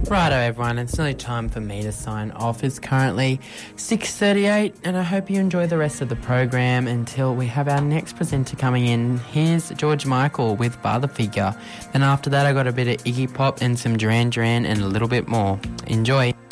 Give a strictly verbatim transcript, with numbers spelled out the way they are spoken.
Righto everyone, it's nearly time for me to sign off. It's currently six thirty-eight and I hope you enjoy the rest of the program until we have our next presenter coming in. Here's George Michael with Father Figure. Then after that I got a bit of Iggy Pop and some Duran Duran and a little bit more. Enjoy.